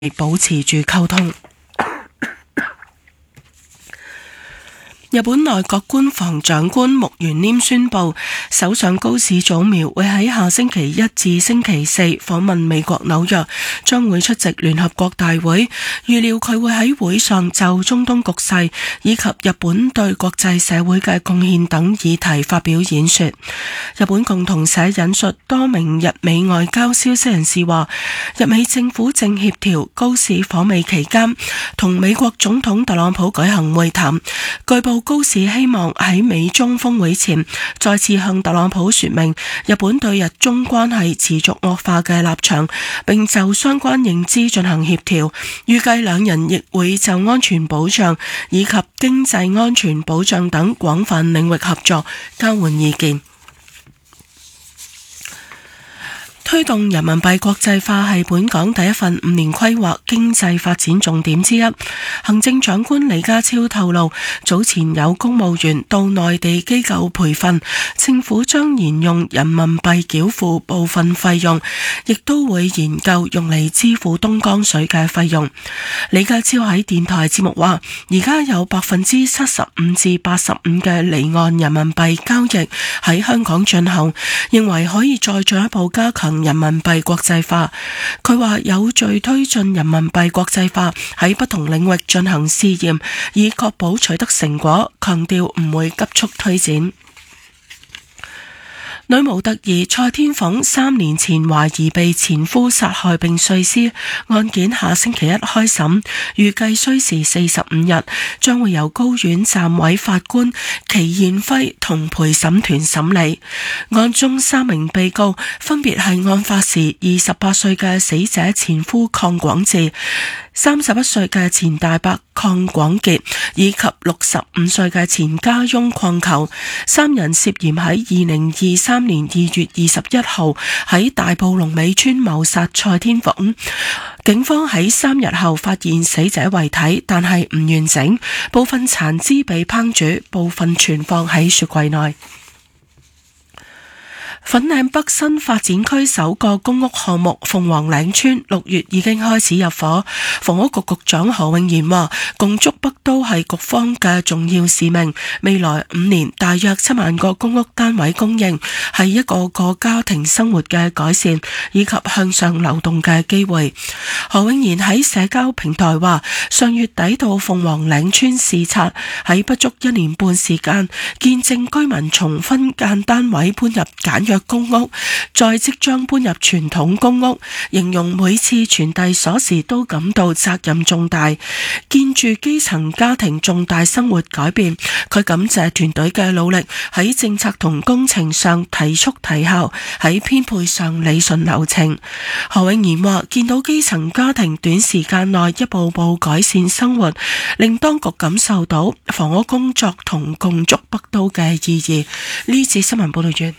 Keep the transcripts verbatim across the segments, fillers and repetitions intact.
保持住溝通。日本內閣官房長官木原稔宣布，首相高市早苗會喺下星期一至星期四訪問美國紐約，將會出席聯合國大會。預料佢會喺會上就中東局勢以及日本對國際社會嘅貢獻等議題發表演說。日本共同社引述多名日美外交消息人士話，日美政府正協調高市訪美期間同美國總統特朗普舉行會談。據報高市希望喺美中峰會前再次向特朗普說明日本對日中關係持續惡化嘅立場，並就相關認知進行協調。預計兩人亦會就安全保障以及經濟安全保障等廣泛領域合作交換意見。推動人民幣國際化係本港第一份五年規劃經濟發展重點之一。行政長官李家超透露，早前有公務員到內地機構培訓，政府將沿用人民幣繳付部分費用，亦都會研究用嚟支付東江水嘅費用。李家超喺電台節目話，而家有百分之七十五至八十五嘅離岸人民幣交易喺香港進行，認為可以再進一步加強人民幣國際化。佢話有序推進人民幣國際化，喺不同領域進行試驗，以確保取得成果，強調唔會急速推展。女模特兒蔡天鳳三年前懷疑被前夫殺害並碎屍，案件下星期一開審，預計需時四十五日，將會由高院暫委法官祁彥輝同陪審團審理。案中三名被告分別係案發時二十八歲嘅死者前夫鄺廣智、三十一歲嘅前大伯鄺廣傑以及六十五歲嘅前家翁鄺球。三人涉嫌喺二零二三年二月二十一號喺大埔龍尾村謀殺蔡天鳳。警方喺三日後發現死者遺體，但係唔完整，部分殘肢被烹煮，部分存放喺雪櫃內。粉嶺北新發展區首個公屋項目鳳凰嶺村六月已經開始入伙。房屋局局長何永賢話，共築北都係局方嘅重要使命，未來五年大約七萬個公屋單位供應，係一個個家庭生活嘅改善以及向上流動嘅機會。何永賢喺社交平台話，上月底到鳳凰嶺村視察，喺不足一年半時間見證居民從分間單位搬入簡約公屋，再即將搬入傳統公屋，形容每次傳遞鎖匙都感到責任重大，見住基層家庭重大生活改變。佢感謝團隊嘅努力，喺政策同工程上提速提效，喺編配上理順流程。何永賢話，見到基層家庭短時間內一步步改善生活，令當局感受到房屋工作同共築北都嘅意義。呢節新聞報道完。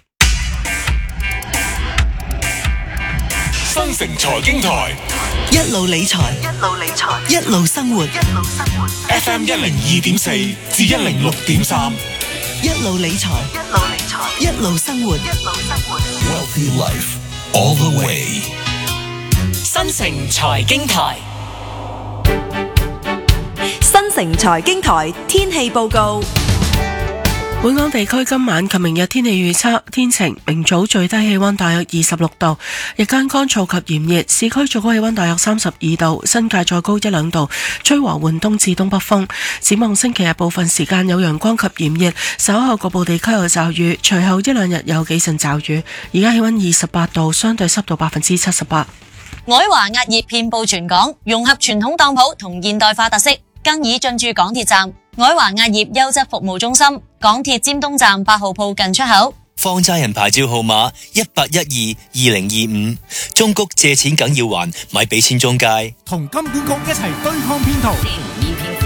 新城財經台一路理財， 一路理財， 一路生活， 一路生活。 F M 一零二點四至一零六點三， 一路理財， 一路理財， 一路生活， 一路生活。 Wealthy Life all the way。 新城財經台， 新城財經台天氣報告。 本港地區今晚及明日天氣預測，天晴，明早最低氣溫大約二十六度，日間乾燥及炎熱，市區最高氣溫大約三十二度，新界再高一兩度，吹和緩東至東北風。展望星期日部分時間有陽光及炎熱，稍後局部地區有驟雨，隨後一兩日有幾陣驟雨。而家氣溫二十八度，相對濕度百分之七十八。 愛華壓熱遍佈全港，融合傳統當鋪同現代化特色，更已進駐港鐵站。愛華壓業優質服務中心，港鐵尖東站八號鋪近出口。 放債人牌照號碼一八一二二零二五，中谷借錢梗要還，咪俾錢中介。 同金管局一齊對抗騙徒。